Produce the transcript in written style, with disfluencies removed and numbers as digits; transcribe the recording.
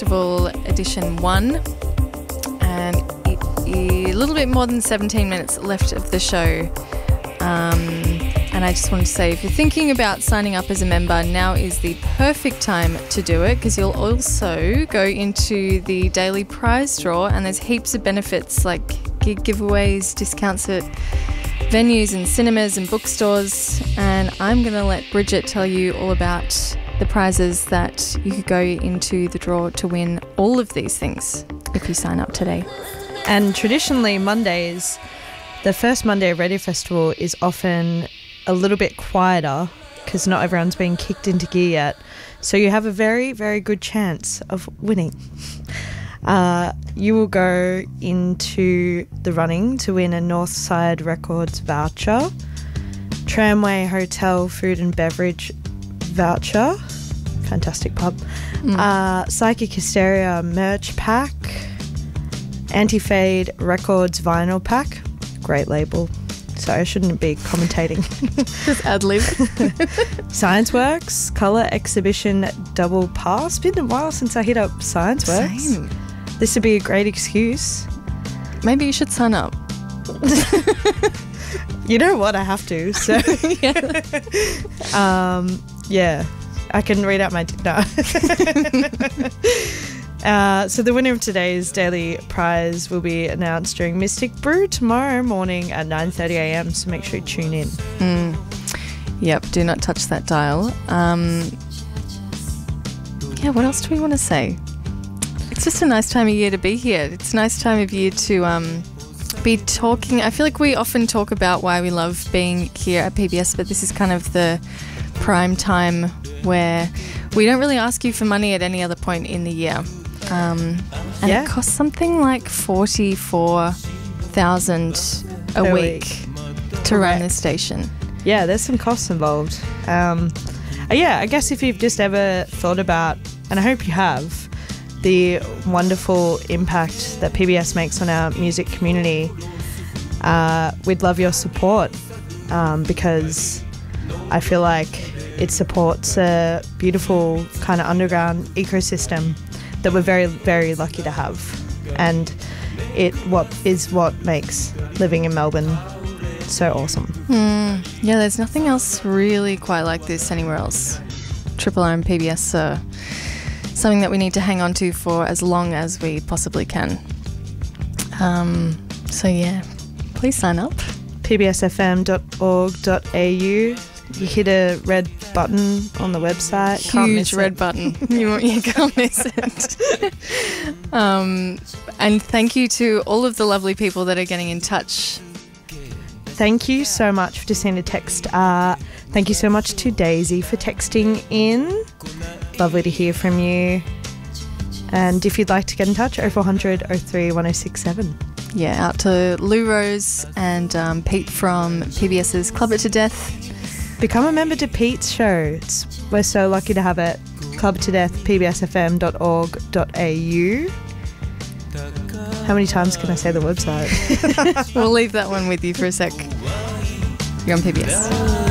Festival Edition 1, and a little bit more than 17 minutes left of the show. And I just want to say, if you're thinking about signing up as a member, now is the perfect time to do it, because you'll also go into the daily prize draw, and there's heaps of benefits like gig giveaways, discounts at venues and cinemas and bookstores. And I'm going to let Bridget tell you all about the prizes that you could go into the draw to win all of these things if you sign up today. And traditionally Mondays, the first Monday of Radio Festival is often a little bit quieter because not everyone's been kicked into gear yet. So you have a very, very good chance of winning. You will go into the running to win a Northside Records voucher, Tramway Hotel food and beverage voucher, fantastic pub, Psychic Hysteria merch pack, Anti-Fade Records vinyl pack, great label. So I shouldn't be commentating. Just ad-lib. ScienceWorks Colour Exhibition double pass. Been a while since I hit up ScienceWorks. Same. This would be a great excuse. Maybe you should sign up. You know what? I have to. So yeah, I can read out my no. So the winner of today's daily prize will be announced during Mystic Brew tomorrow morning at 9:30 a.m. So make sure you tune in. Yep, do not touch that dial. Yeah, what else do we want to say? It's just a nice time of year to be here. It's a nice time of year to be talking. I feel like we often talk about why we love being here at PBS, but this is kind of the prime time where we don't really ask you for money at any other point in the year. And it costs something like $44,000 a week to run this station. Yeah, there's some costs involved. I guess if you've just ever thought about, and I hope you have, the wonderful impact that PBS makes on our music community, we'd love your support, because I feel like it supports a beautiful kind of underground ecosystem that we're very, very lucky to have. And what makes living in Melbourne so awesome. Yeah, there's nothing else really quite like this anywhere else. Triple R and PBS are something that we need to hang on to for as long as we possibly can. So yeah, please sign up. pbsfm.org.au. You hit a red button on the website. Huge red button. You can't miss it. And thank you to all of the lovely people that are getting in touch. Thank you so much for just sending a text. Thank you so much to Daisy for texting in. Lovely to hear from you. And if you'd like to get in touch, 0400 03 1067. Yeah, out to Lou Rose and Pete from PBS's Club It to Death. Become a member to Pete's show. We're so lucky to have it. Club It to Death, pbsfm.org.au. How many times can I say the website? We'll leave that one with you for a sec. You're on PBS.